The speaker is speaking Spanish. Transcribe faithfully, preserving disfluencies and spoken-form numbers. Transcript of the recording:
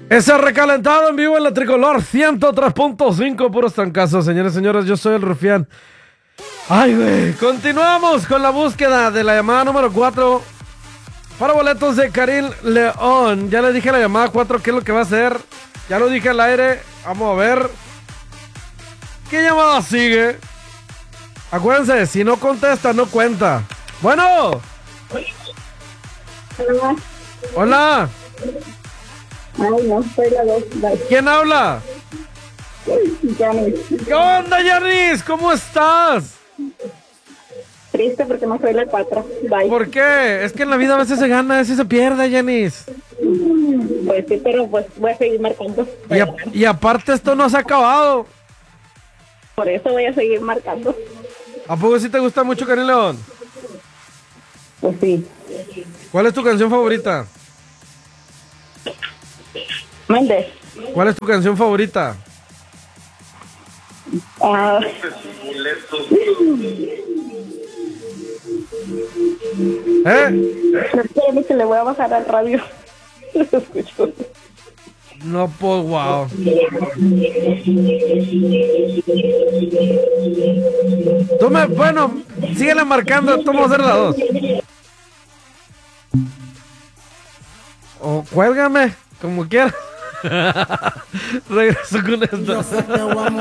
Ese recalentado en vivo en la Tricolor ciento tres punto cinco, puros trancazos, señores y señores, yo soy el Rufián. Ay, güey, continuamos con la búsqueda de la llamada número cuatro para boletos de Karim León. Ya le dije a la llamada cuatro qué es lo que va a hacer, ya lo dije al aire, vamos a ver qué llamada sigue. Acuérdense, si no contesta, no cuenta. Bueno. Hola. Hola. Ay, no, soy la dos. Bye. ¿Quién habla? Yanis. ¿Qué onda, Yanis? ¿Cómo estás? Triste porque no soy la cuatro. Bye. ¿Por qué? Es que en la vida a veces se gana, a veces se pierde, Yanis. Pues sí, pero pues voy a seguir marcando. Y, a- y aparte esto no se ha acabado. Por eso voy a seguir marcando. ¿A poco sí te gusta mucho Karim León? Pues sí. ¿Cuál es tu canción favorita? Méndez. ¿Cuál es tu canción favorita? Ah. ¿Eh? Espérame que le voy a bajar al radio. Lo escucho. No, pues, wow. Tú me, bueno, síguele marcando, tú vamos a hacer las dos. O cuélgame, como quieras. Regreso con esto.